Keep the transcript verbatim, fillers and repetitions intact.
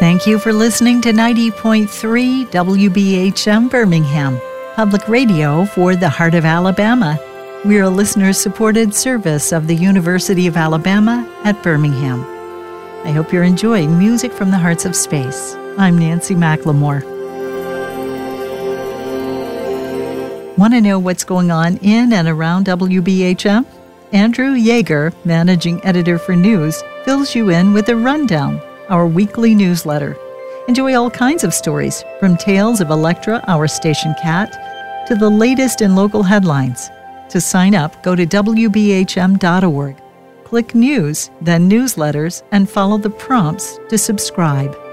Thank you for listening to ninety point three W B H M Birmingham, public radio for the heart of Alabama. We're a listener-supported service of the University of Alabama at Birmingham. I hope you're enjoying music from the hearts of space. I'm Nancy McLemore. Want to know what's going on in and around W B H M? Andrew Yeager, managing editor for news, fills you in with a rundown, our weekly newsletter. Enjoy all kinds of stories, from tales of Electra, our station cat, to the latest in local headlines. To sign up, go to W B H M dot org. Click News, then Newsletters, and follow the prompts to subscribe.